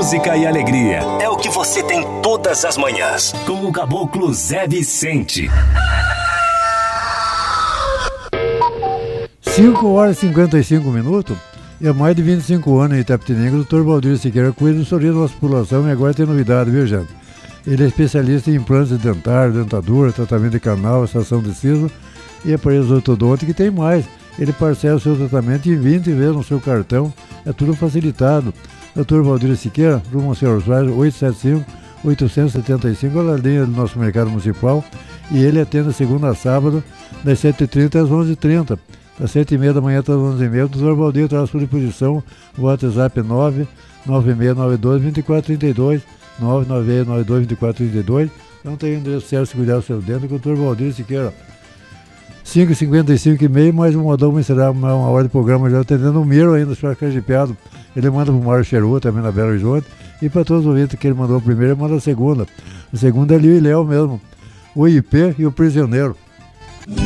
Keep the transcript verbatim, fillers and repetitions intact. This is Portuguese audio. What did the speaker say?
música e alegria. É o que você tem todas as manhãs. Com o Caboclo Zé Vicente. cinco horas e cinquenta e cinco minutos. E há mais de vinte e cinco anos em Itapetininga, o doutor Valdir Siqueira cuida do sorriso da nossa população, e agora tem novidade, viu, gente? Ele é especialista em implantes dentários, dentadura, tratamento de canal, extração de siso e aparelhos ortodônticos, que tem mais. Ele parcela o seu tratamento em vinte vezes no seu cartão, é tudo facilitado. doutor Valdir Siqueira, rumo ao senhor Soares, oitocentos e setenta e cinco, oitocentos e setenta e cinco, a linha do nosso mercado municipal, e ele atende de segunda a sábado, das sete e trinta às onze e trinta. Das sete e meia da manhã até as onze e meia, o doutor Valdir traz à sua disposição o WhatsApp nove nove seis nove dois, dois quatro três dois, nove nove seis nove dois, dois quatro três dois. Então tem o endereço certo, se cuidar do seu dente, com o doutor Valdir Siqueira. cinco e cinquenta e cinco e meio, mais um modão, será uma, uma hora de programa já atendendo o Miro ainda, para Cajipeado. Ele manda para o Mário Cheru, também na Belo Horizonte, e para todos os ouvintes que ele mandou a primeira, ele manda a segunda. A segunda é ali o Léo mesmo, o I P e o Prisioneiro.